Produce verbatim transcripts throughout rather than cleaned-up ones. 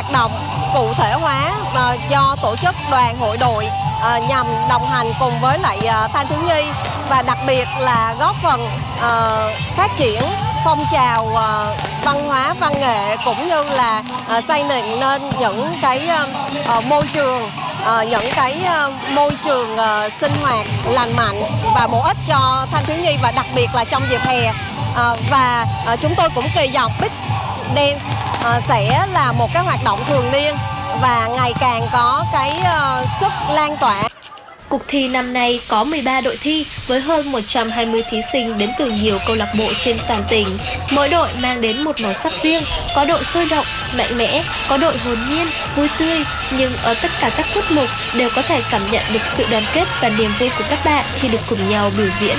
hoạt động cụ thể hóa uh, do tổ chức đoàn hội đội uh, nhằm đồng hành cùng với lại uh, thanh thiếu nhi và đặc biệt là góp phần uh, phát triển phong trào uh, văn hóa văn nghệ cũng như là uh, xây dựng nên những cái uh, uh, môi trường uh, những cái uh, môi trường uh, sinh hoạt lành mạnh và bổ ích cho thanh thiếu nhi và đặc biệt là trong dịp hè. uh, và uh, chúng tôi cũng kỳ vọng Big Dance uh, sẽ là một cái hoạt động thường niên và ngày càng có cái uh, sức lan tỏa. Cuộc thi năm nay có mười ba đội thi với hơn một trăm hai mươi thí sinh đến từ nhiều câu lạc bộ trên toàn tỉnh. Mỗi đội mang đến một màu sắc riêng, có đội sôi động, mạnh mẽ, có đội hồn nhiên, vui tươi, nhưng ở tất cả các tiết mục đều có thể cảm nhận được sự đoàn kết và niềm vui của các bạn khi được cùng nhau biểu diễn.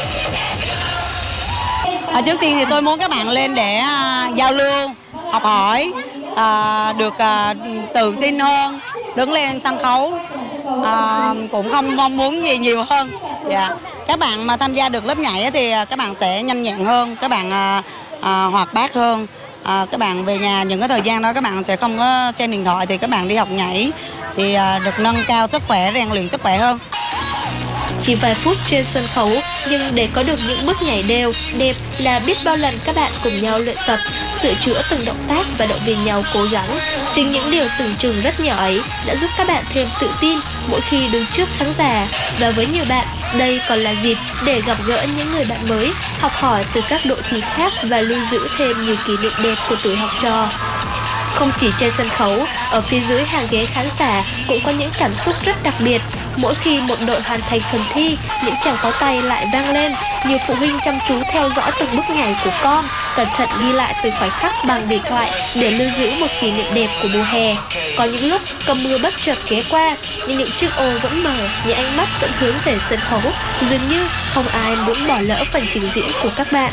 À, trước tiên thì tôi muốn các bạn lên để uh, giao lưu, học hỏi, uh, được uh, tự tin hơn, đứng lên sân khấu. À, cũng không mong muốn gì nhiều hơn. Dạ. Các bạn mà tham gia được lớp nhảy thì các bạn sẽ nhanh nhẹn hơn, các bạn à, à, hoạt bát hơn. À, các bạn về nhà những cái thời gian đó các bạn sẽ không có xem điện thoại thì các bạn đi học nhảy thì à, được nâng cao sức khỏe, rèn luyện sức khỏe hơn. Chỉ vài phút trên sân khấu, nhưng để có được những bước nhảy đều, đẹp là biết bao lần các bạn cùng nhau luyện tập, sửa chữa từng động tác và động viên nhau cố gắng. Chính những điều tưởng chừng rất nhỏ ấy đã giúp các bạn thêm tự tin mỗi khi đứng trước khán giả. Và với nhiều bạn, đây còn là dịp để gặp gỡ những người bạn mới, học hỏi từ các đội thi khác và lưu giữ thêm nhiều kỷ niệm đẹp của tuổi học trò. Không chỉ trên sân khấu, ở phía dưới hàng ghế khán giả cũng có những cảm xúc rất đặc biệt. Mỗi khi một đội hoàn thành phần thi, những tràng pháo tay lại vang lên. Nhiều phụ huynh chăm chú theo dõi từng bước nhảy của con, cẩn thận ghi lại từng khoảnh khắc bằng điện thoại để lưu giữ một kỷ niệm đẹp của mùa hè. Có những lúc cơn mưa bất chợt ghé qua, nhưng những chiếc ô vẫn mở, những ánh mắt vẫn hướng về sân khấu. Dường như không ai muốn bỏ lỡ phần trình diễn của các bạn.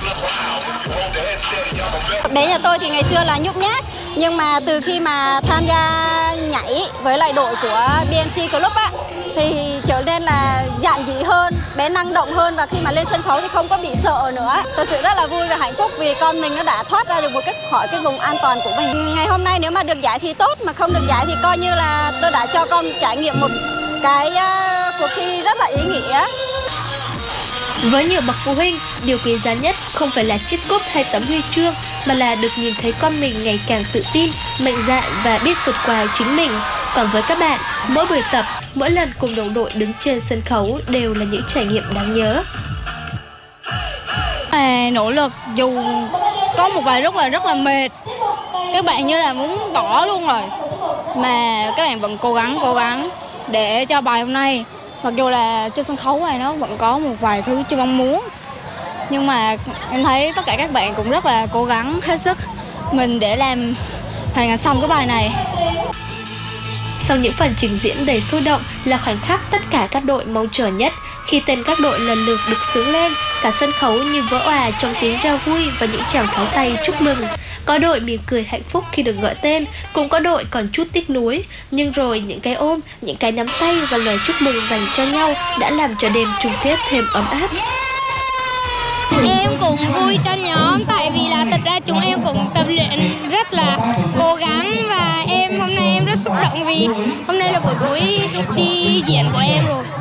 Bé nhà tôi thì ngày xưa là nhút nhát, nhưng mà từ khi mà tham gia nhảy với lại đội của bê en tê Club á, thì trở nên là dạn dĩ hơn, bé năng động hơn và khi mà lên sân khấu thì không có bị sợ nữa. Thật sự rất là vui và hạnh phúc vì con mình nó đã thoát ra được một cách khỏi cái vùng an toàn của mình. Ngày hôm nay nếu mà được giải thì tốt, mà không được giải thì coi như là tôi đã cho con trải nghiệm một cái uh, cuộc thi rất là ý nghĩa. Với nhiều bậc phụ huynh, điều quý giá nhất không phải là chiếc cúp hay tấm huy chương, mà là được nhìn thấy con mình ngày càng tự tin, mạnh dạn và biết vượt qua chính mình. Còn với các bạn, mỗi buổi tập, mỗi lần cùng đồng đội đứng trên sân khấu đều là những trải nghiệm đáng nhớ. À, nỗ lực dù có một vài lúc là rất là mệt, các bạn như là muốn bỏ luôn rồi, mà các bạn vẫn cố gắng cố gắng để cho bài hôm nay. Mặc dù là trên sân khấu này nó vẫn có một vài thứ chưa mong muốn, nhưng mà em thấy tất cả các bạn cũng rất là cố gắng hết sức mình để làm hoàn thành xong cái bài này. Sau những phần trình diễn đầy sôi động là khoảnh khắc tất cả các đội mong chờ nhất, khi tên các đội lần lượt được xướng lên, cả sân khấu như vỡ òa trong tiếng reo vui và những tràng pháo tay chúc mừng. Có đội mỉm cười hạnh phúc khi được gọi tên, cũng có đội còn chút tiếc nuối, nhưng rồi những cái ôm, những cái nắm tay và lời chúc mừng dành cho nhau đã làm cho đêm chung kết thêm ấm áp. Em cũng vui cho nhóm, tại vì là thật ra chúng em cũng tập luyện rất là cố gắng và em hôm nay em rất xúc động vì hôm nay là buổi cuối đi diễn của em rồi.